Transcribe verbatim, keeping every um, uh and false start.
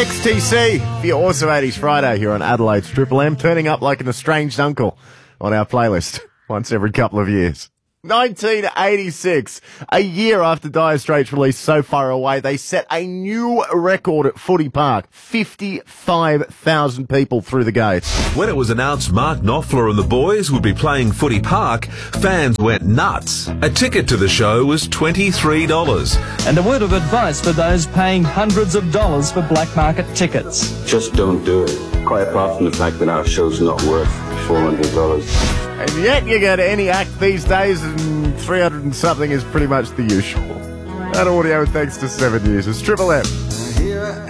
X T C for your Awesome eighties Friday here on Adelaide's Triple M, turning up like an estranged uncle on our playlist once every couple of years. nineteen eighty-six, a year after Dire Straits released So Far Away, they set a new record at Footy Park. fifty-five thousand people through the gates. When it was announced Mark Knopfler and the boys would be playing Footy Park, fans went nuts. A ticket to the show was twenty-three dollars. And a word of advice for those paying hundreds of dollars for black market tickets. Just don't do it. Quite apart from the fact that our show's not worth four hundred dollars. And yet you go to any act these days and three hundred and something is pretty much the usual. That audio thanks to Seven News. It's Triple M.